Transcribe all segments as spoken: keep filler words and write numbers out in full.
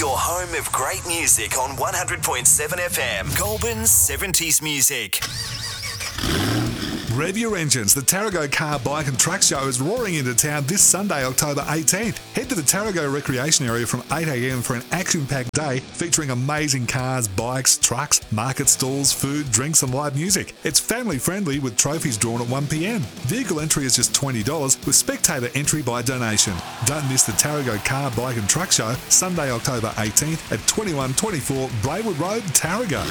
Your home of great music on one hundred point seven F M. Goulburn's seventies music. Rev your engines. The Tarago Car, Bike and Truck Show is roaring into town this Sunday, October eighteenth. Head to the Tarago Recreation Area from eight a m for an action-packed day featuring amazing cars, bikes, trucks, market stalls, food, drinks and live music. It's family-friendly with trophies drawn at one p m. Vehicle entry is just twenty dollars with spectator entry by donation. Don't miss the Tarago Car, Bike and Truck Show, Sunday, October eighteenth at twenty-one twenty-four Braewood Road, Tarago.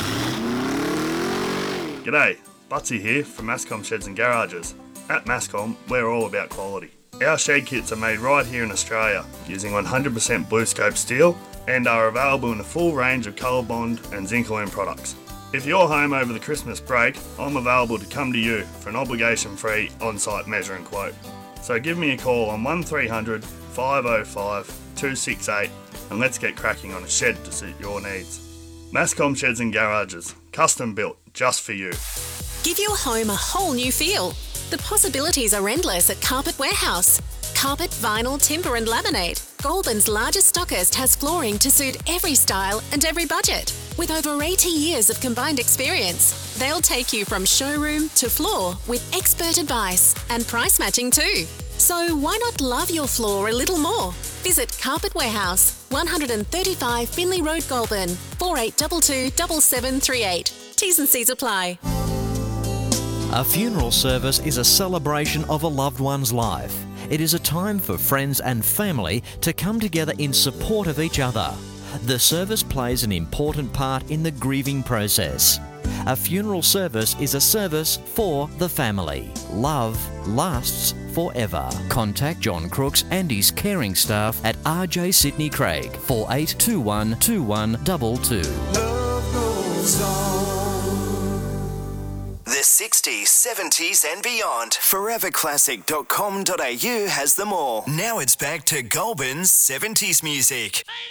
G'day. Butsy here from Mascom Sheds and Garages. At Mascom, we're all about quality. Our shed kits are made right here in Australia using one hundred percent BlueScope steel and are available in a full range of Colorbond and Zinc-Alume products. If you're home over the Christmas break, I'm available to come to you for an obligation-free on-site measure and quote. So give me a call on one three hundred, five oh five, two six eight and let's get cracking on a shed to suit your needs. Mascom Sheds and Garages, custom built just for you. Give your home a whole new feel. The possibilities are endless at Carpet Warehouse. Carpet, vinyl, timber and laminate. Goulburn's largest stockist has flooring to suit every style and every budget. With over eighty years of combined experience, they'll take you from showroom to floor with expert advice and price matching too. So why not love your floor a little more? Visit Carpet Warehouse, one thirty-five Finley Road, Goulburn, four eight two two, seven seven three eight. T's and C's apply. A funeral service is a celebration of a loved one's life. It is a time for friends and family to come together in support of each other. The service plays an important part in the grieving process. A funeral service is a service for the family. Love lasts forever. Contact John Crooks and his caring staff at R J Sydney Craig, four eight two one, two one two two. Love goes on. The sixties, seventies and beyond. forever classic dot com dot a u has them all. Now it's back to Goulburn's seventies music.